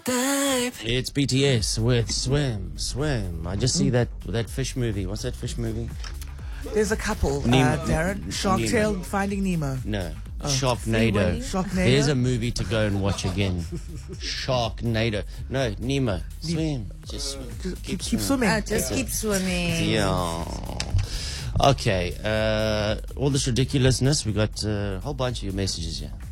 babe. It's BTS with Swim, Swim. I just see that fish movie. What's that fish movie? There's a couple, Nemo. Darren. Shark Nemo. Tale, Finding Nemo. No. Sharknado. Sharknado. There's a movie to go and watch again. Sharknado. No, Nemo. Swim. Just swim. Keep swimming. Just keep swimming. Yeah. Okay. All this ridiculousness. We got a whole bunch of your messages here.